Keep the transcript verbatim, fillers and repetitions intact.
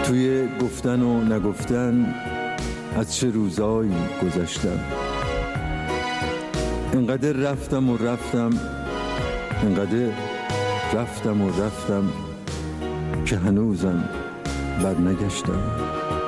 توی گفتن و نگفتن از چه روزایی گذشتم. انقدر رفتم و رفتم، انقدر رفتم و رفتم که هنوزم بر نگشتم.